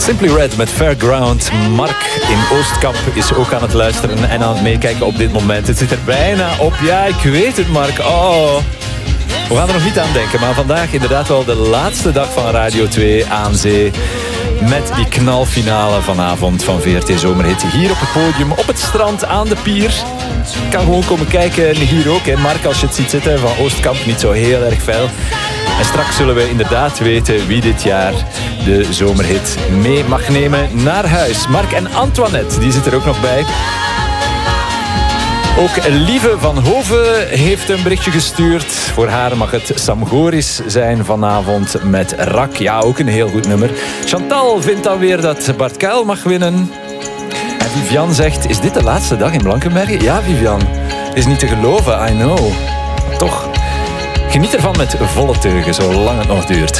Simply Red met Fairground. Mark in Oostkamp is ook aan het luisteren en aan het meekijken op dit moment. Het zit er bijna op. Ja, ik weet het, Mark. Oh. We gaan er nog niet aan denken, maar vandaag inderdaad wel de laatste dag van Radio 2 aan zee. Met die knalfinale vanavond van VRT Zomerhit. Hier op het podium, op het strand, aan de pier. Je kan gewoon komen kijken hier ook. Hè. Mark, als je het ziet zitten, van Oostkamp niet zo heel erg fel. En straks zullen we inderdaad weten wie dit jaar de Zomerhit mee mag nemen naar huis. Mark en Antoinette, die zit er ook nog bij. Ook Lieve van Hoven heeft een berichtje gestuurd. Voor haar mag het Sam Goris zijn vanavond met Rak. Ja, ook een heel goed nummer. Chantal vindt dan weer dat Bart Kuil mag winnen. En Vivian zegt, is dit de laatste dag in Blankenberge? Ja, Vivian. Is niet te geloven, I know. Toch, geniet ervan met volle teugen, zolang het nog duurt.